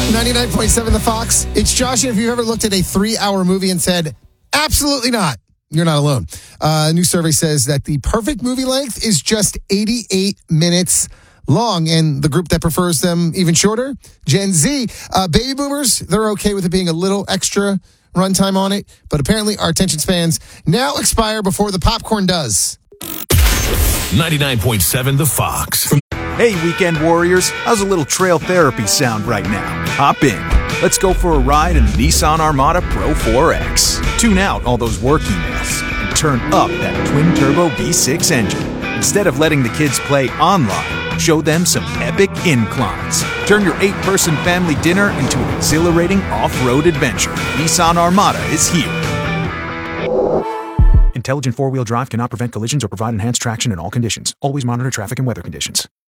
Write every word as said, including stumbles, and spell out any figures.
ninety-nine point seven The Fox. It's Josh. If you've ever looked at a three-hour movie and said, absolutely not, you're not alone. Uh, a new survey says that the perfect movie length is just eighty-eight minutes long, and the group that prefers them even shorter, Gen Z. Uh, baby boomers, they're okay with it being a little extra runtime on it, but apparently our attention spans now expire before the popcorn does. ninety-nine point seven The Fox. Hey, weekend warriors, how's a little trail therapy sound right now? Hop in. Let's go for a ride in the Nissan Armada Pro four X. Tune out all those work emails and turn up that twin-turbo V six engine. Instead of letting the kids play online, show them some epic inclines. Turn your eight-person family dinner into an exhilarating off-road adventure. Nissan Armada is here. Intelligent four-wheel drive cannot prevent collisions or provide enhanced traction in all conditions. Always monitor traffic and weather conditions.